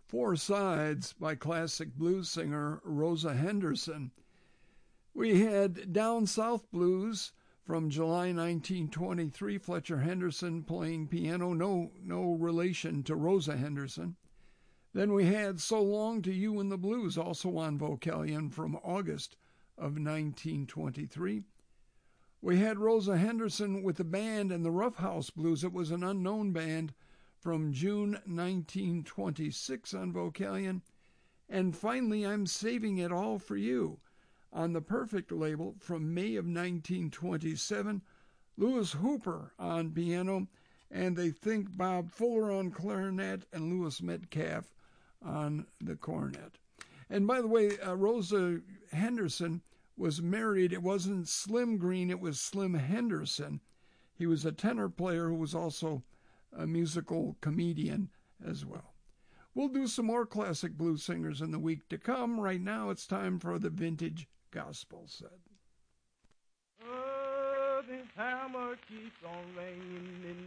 Four Sides by classic blues singer Rosa Henderson. We had Down South Blues from July 1923, Fletcher Henderson playing piano, no relation to Rosa Henderson. Then we had So Long to You and the Blues, also on Vocalion, from August of 1923. We had Rosa Henderson with the band and the Rough House Blues. It was an unknown band from June 1926 on Vocalion. And finally, I'm Saving It All for You on the Perfect label from May of 1927. Louis Hooper on piano, and they think Bob Fuller on clarinet and Louis Metcalf on the cornet. And by the way, Rosa Henderson was married. It wasn't Slim Green, it was Slim Henderson. He was a tenor player who was also a musical comedian as well. We'll do some more classic blues singers in the week to come. Right now, it's time for the Vintage Gospel Set. The hammer keeps on ringing in